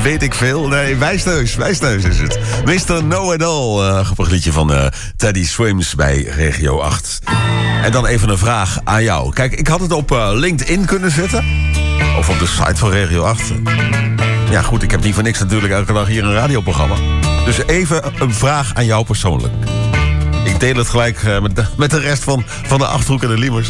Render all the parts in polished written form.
Weet ik veel. Nee, Wijsneus is het. Mr. Know-it-all. Grappig liedje van Teddy Swims bij Regio 8. En dan even een vraag aan jou. Kijk, ik had het op LinkedIn kunnen zetten. Of op de site van Regio 8. Ja goed, ik heb niet voor niks natuurlijk elke dag hier een radioprogramma. Dus even een vraag aan jou persoonlijk. Ik deel het gelijk met de rest van de Achterhoek en de Liemers.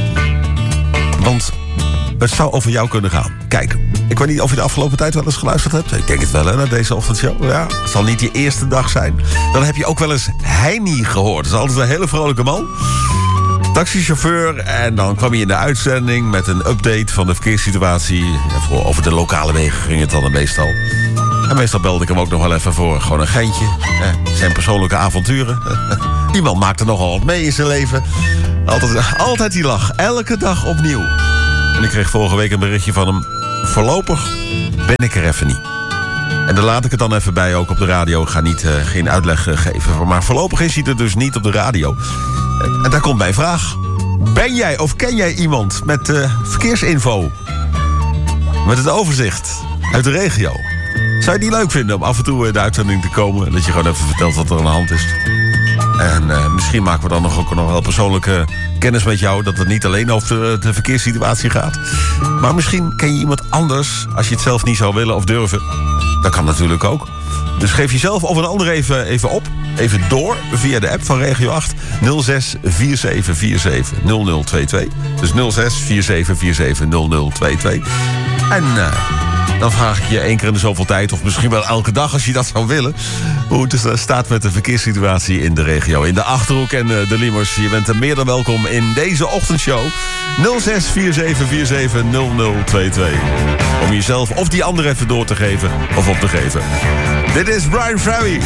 Want het zou over jou kunnen gaan. Kijk, ik weet niet of je de afgelopen tijd wel eens geluisterd hebt. Ik denk het wel, hè, naar deze ochtendshow. Ja, het zal niet je eerste dag zijn. Dan heb je ook wel eens Heini gehoord. Dat is altijd een hele vrolijke man. Taxichauffeur. En dan kwam hij in de uitzending met een update van de verkeerssituatie. Ja, over de lokale wegen ging het dan meestal. En meestal belde ik hem ook nog wel even voor gewoon een geintje. Zijn persoonlijke avonturen. Die man maakte nogal wat mee in zijn leven. Altijd die lach. Elke dag opnieuw. En ik kreeg vorige week een berichtje van hem. Voorlopig ben ik er even niet. En daar laat ik het dan even bij, ook op de radio. Ik ga geen uitleg geven. Maar voorlopig is hij er dus niet op de radio. En daar komt mijn vraag. Ben jij of ken jij iemand met verkeersinfo? Met het overzicht uit de regio? Zou je het niet leuk vinden om af en toe in de uitzending te komen? En dat je gewoon even vertelt wat er aan de hand is. En misschien maken we dan ook nog wel persoonlijke kennis met jou. Dat het niet alleen over de verkeerssituatie gaat. Maar misschien ken je iemand anders als je het zelf niet zou willen of durven. Dat kan natuurlijk ook. Dus geef jezelf of een ander even op. Even door via de app van Regio 8. 06 47 47 0022. Dus 06 47 47 0022. En dan vraag ik je 1 keer in de zoveel tijd, of misschien wel elke dag als je dat zou willen, hoe het staat met de verkeerssituatie in de regio. In de Achterhoek en de Liemers. Je bent er meer dan welkom in deze ochtendshow. 06 47 47 0022. Om jezelf of die ander even door te geven of op te geven. Dit is Brian Ferry.